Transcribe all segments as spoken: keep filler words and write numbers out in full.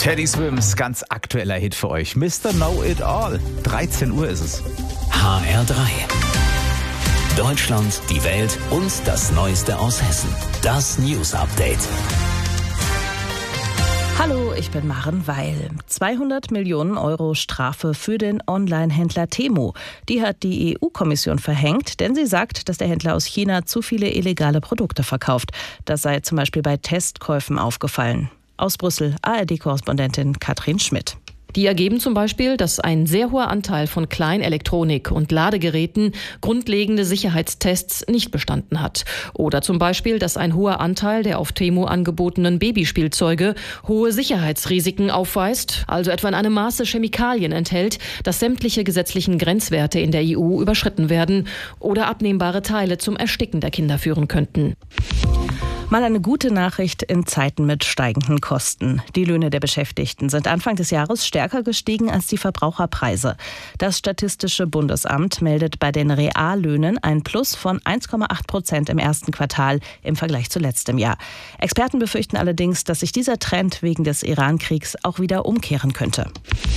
Teddy Swims, ganz aktueller Hit für euch. Mister Know-It-All. dreizehn Uhr ist es. H R drei. Deutschland, die Welt und das Neueste aus Hessen. Das News Update. Hallo, ich bin Maren Weil. zweihundert Millionen Euro Strafe für den Online-Händler Temu. Die hat die E U-Kommission verhängt, denn sie sagt, dass der Händler aus China zu viele illegale Produkte verkauft. Das sei zum Beispiel bei Testkäufen aufgefallen. Aus Brüssel, A R D-Korrespondentin Katrin Schmidt. Die ergeben zum Beispiel, dass ein sehr hoher Anteil von Kleinelektronik und Ladegeräten grundlegende Sicherheitstests nicht bestanden hat. Oder zum Beispiel, dass ein hoher Anteil der auf Temu angebotenen Babyspielzeuge hohe Sicherheitsrisiken aufweist, also etwa in einem Maße Chemikalien enthält, dass sämtliche gesetzlichen Grenzwerte in der E U überschritten werden oder abnehmbare Teile zum Ersticken der Kinder führen könnten. Mal eine gute Nachricht in Zeiten mit steigenden Kosten. Die Löhne der Beschäftigten sind Anfang des Jahres stärker gestiegen als die Verbraucherpreise. Das Statistische Bundesamt meldet bei den Reallöhnen ein Plus von eins Komma acht Prozent im ersten Quartal im Vergleich zu letztem Jahr. Experten befürchten allerdings, dass sich dieser Trend wegen des Iran-Kriegs auch wieder umkehren könnte.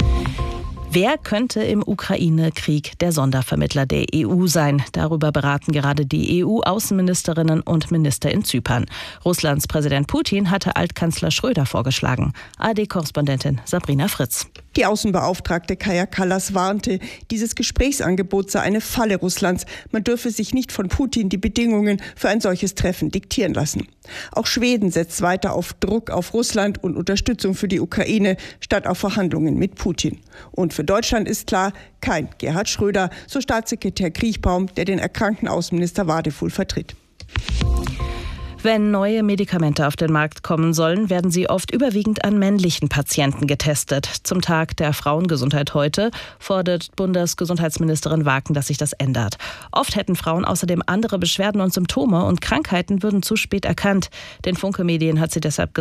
Wer könnte im Ukraine-Krieg der Sondervermittler der E U sein? Darüber beraten gerade die E U-Außenministerinnen und Minister in Zypern. Russlands Präsident Putin hatte Altkanzler Schröder vorgeschlagen. A R D-Korrespondentin Sabrina Fritz. Die Außenbeauftragte Kaja Kallas warnte, dieses Gesprächsangebot sei eine Falle Russlands. Man dürfe sich nicht von Putin die Bedingungen für ein solches Treffen diktieren lassen. Auch Schweden setzt weiter auf Druck auf Russland und Unterstützung für die Ukraine statt auf Verhandlungen mit Putin. Und für Deutschland ist klar, kein Gerhard Schröder, so Staatssekretär Kriechbaum, der den erkrankten Außenminister Wadefuhl vertritt. Wenn neue Medikamente auf den Markt kommen sollen, werden sie oft überwiegend an männlichen Patienten getestet. Zum Tag der Frauengesundheit heute fordert Bundesgesundheitsministerin Waken, dass sich das ändert. Oft hätten Frauen außerdem andere Beschwerden und Symptome und Krankheiten würden zu spät erkannt. Den Funke Medien hat sie deshalb